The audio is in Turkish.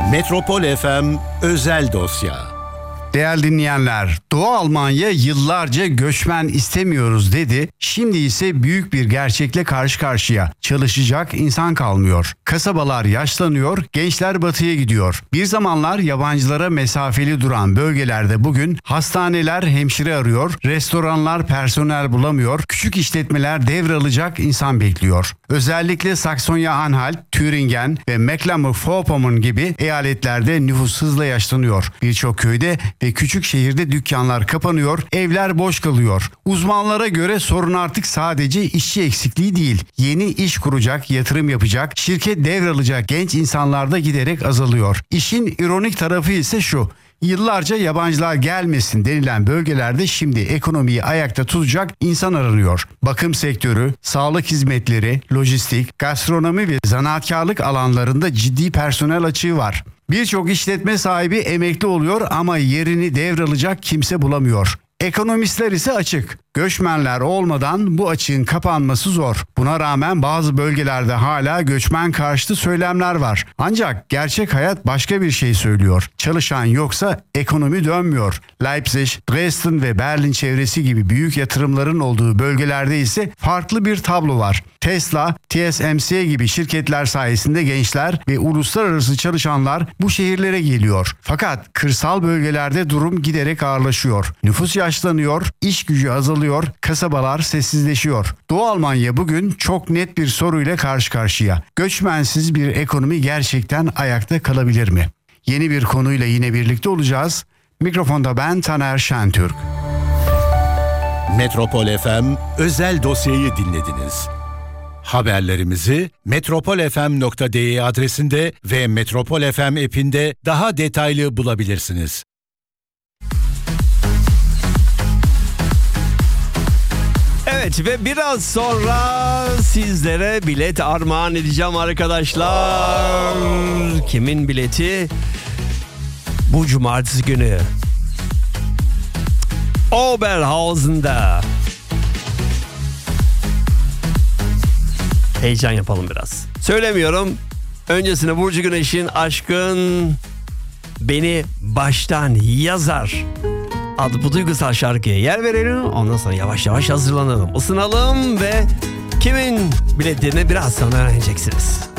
Metropol FM özel dosya. Değerli dinleyenler, Doğu Almanya yıllarca göçmen istemiyoruz dedi. Şimdi ise büyük bir gerçekle karşı karşıya. Çalışacak insan kalmıyor. Kasabalar yaşlanıyor, gençler batıya gidiyor. Bir zamanlar yabancılara mesafeli duran bölgelerde bugün hastaneler hemşire arıyor, restoranlar personel bulamıyor, küçük işletmeler devralacak insan bekliyor. Özellikle Saksonya-Anhalt, Thüringen ve Mecklenburg-Vorpommern gibi eyaletlerde nüfus hızla yaşlanıyor. Birçok köyde ve küçük şehirde dükkanlar kapanıyor, evler boş kalıyor. Uzmanlara göre sorun artık sadece işçi eksikliği değil. Yeni iş kuracak, yatırım yapacak, şirket devralacak genç insanlar da giderek azalıyor. İşin ironik tarafı ise şu: yıllarca yabancılar gelmesin denilen bölgelerde şimdi ekonomiyi ayakta tutacak insan aranıyor. Bakım sektörü, sağlık hizmetleri, lojistik, gastronomi ve zanaatkarlık alanlarında ciddi personel açığı var. Birçok işletme sahibi emekli oluyor ama yerini devralacak kimse bulamıyor. Ekonomistler ise açık. Göçmenler olmadan bu açığın kapanması zor. Buna rağmen bazı bölgelerde hala göçmen karşıtı söylemler var. Ancak gerçek hayat başka bir şey söylüyor. Çalışan yoksa ekonomi dönmüyor. Leipzig, Dresden ve Berlin çevresi gibi büyük yatırımların olduğu bölgelerde ise farklı bir tablo var. Tesla, TSMC gibi şirketler sayesinde gençler ve uluslararası çalışanlar bu şehirlere geliyor. Fakat kırsal bölgelerde durum giderek ağırlaşıyor. Nüfus yaşlanıyor, iş gücü azalıyor, kasabalar sessizleşiyor. Doğu Almanya bugün çok net bir soruyla karşı karşıya. Göçmensiz bir ekonomi gerçekten ayakta kalabilir mi? Yeni bir konuyla yine birlikte olacağız. Mikrofonda ben Taner Şentürk. Metropol FM özel dosyayı dinlediniz. Haberlerimizi metropolfm.de adresinde ve Metropol FM app'inde daha detaylı bulabilirsiniz. Evet ve biraz sonra sizlere bilet armağan edeceğim arkadaşlar. Kimin bileti? Bu cumartesi günü Oberhausen'da. Heyecan yapalım biraz. Söylemiyorum. Öncesine Burcu Güneş'in Aşkın Beni Baştan Yazar adlı bu duygusal şarkıya yer verelim. Ondan sonra yavaş yavaş hazırlanalım, ısınalım ve kimin biletlerini biraz sonra öğreneceksiniz.